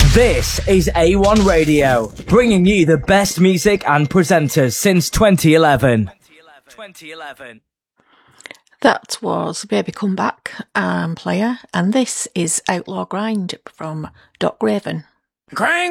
This is A1 Radio, bringing you the best music and presenters since 2011. That was Baby Come Back Player, and this is Outlaw Grind from Doc Raven. Crank!